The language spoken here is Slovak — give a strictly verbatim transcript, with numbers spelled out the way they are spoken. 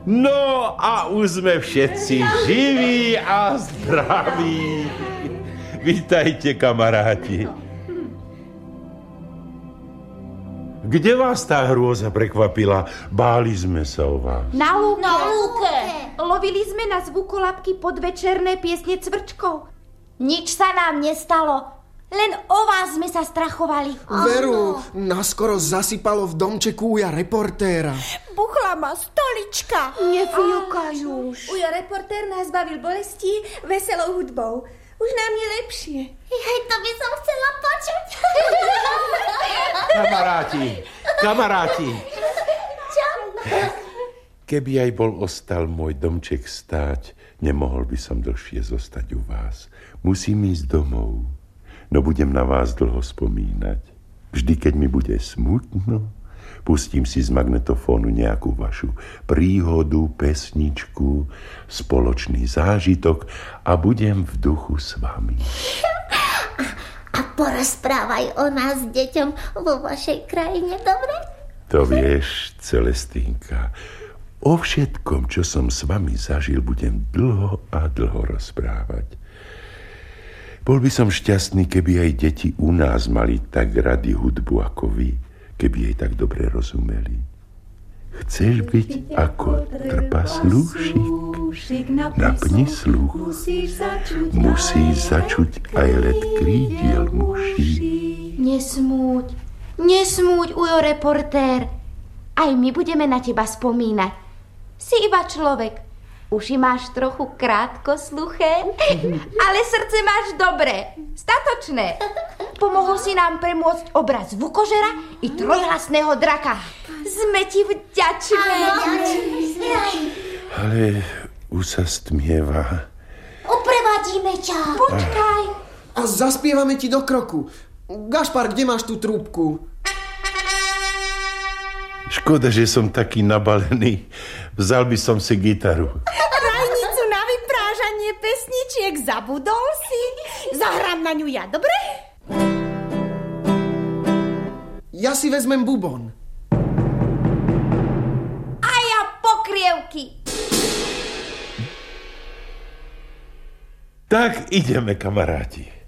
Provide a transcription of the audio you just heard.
No a už sme všetci živí a zdraví. Vítajte, kamaráti. Kde vás tá hrôza prekvapila? Báli sme sa o vás. Na lúke. Na lúke. Lovili sme na zvukolapky podvečerné piesne cvrčkov. Nič sa nám nestalo. Len o vás sme sa strachovali. Veru, naskoro zasypalo v domčeku uja reportéra. Buchla ma stolička. Nefúkaj už. Ujo reportér nás bavil bolestí veselou hudbou. Už nám je lepšie. Hej, to by som chcela počuť. Kamaráti, kamaráti. Čo? Keby aj bol ostal môj domček stáť, nemohol by som dlhšie zostať u vás. Musím ísť domov. No budem na vás dlho spomínať. Vždy, keď mi bude smutno, pustím si z magnetofónu nejakú vašu príhodu, pesničku, spoločný zážitok a budem v duchu s vami. A porozprávaj o nás deťom vo vašej krajine, dobre? To vieš, Celestínka, o všetkom, čo som s vami zažil, budem dlho a dlho rozprávať. Bol by som šťastný, keby aj deti u nás mali tak radi hudbu ako vy, keby jej tak dobre rozumeli. Chceš byť ako trpaslúšik? Napni sluch. Musíš začuť aj let krídiel muší. Nesmúť, nesmúť, ujo reportér. Aj my budeme na teba spomínať. Si iba človek. Uši máš trochu krátkosluché, ale srdce máš dobré, statočné. Pomohol si nám premôcť obraz vukožera i trojhlasného draka. Sme ti vďačné. Ale už sa stmieva. Uprevadíme ťa. Počkaj. A zaspievame ti do kroku. Gašpar, kde máš tú trúbku? Škoda, že som taký nabalený. Vzal by som si gitaru. Rajnicu na vyprážanie pesničiek zabudol si? Zahrám na ňu ja, dobre? Ja si vezmem bubon. A ja pokrievky. Tak ideme, kamaráti.